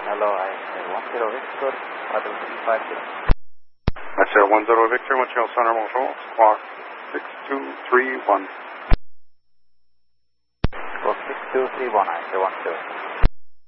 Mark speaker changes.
Speaker 1: Hello, I say 10 Victor, Paddle 350.
Speaker 2: I say 10 Victor, Montreal Center, bonjour, squawk 6231.
Speaker 1: Squawk 6231, I say 12.